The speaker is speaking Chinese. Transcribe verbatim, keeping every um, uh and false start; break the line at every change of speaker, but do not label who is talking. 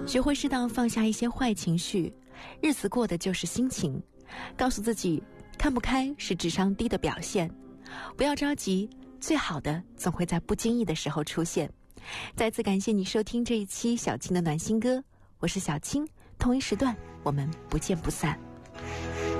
学会适当放下一些坏情绪，日子过的就是心情。告诉自己，看不开是智商低的表现，不要着急，最好的总会在不经意的时候出现。再次感谢你收听这一期小青的暖心歌，我是小青，同一时段我们不见不散。